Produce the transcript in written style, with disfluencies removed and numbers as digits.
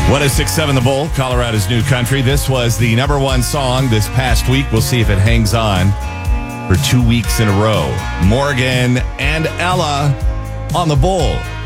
106.7 The Bull, Colorado's new country. This was the number one song this past week. We'll see if it hangs on for 2 weeks in a row. Morgan and Ella on The Bull.